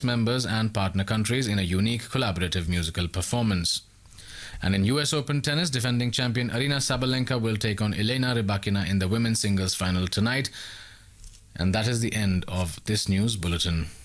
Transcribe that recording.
members and partner countries in a unique collaborative musical performance. And in US Open tennis, defending champion Aryna Sabalenka will take on Elena Rybakina in the women's singles final tonight. And that is the end of this news bulletin.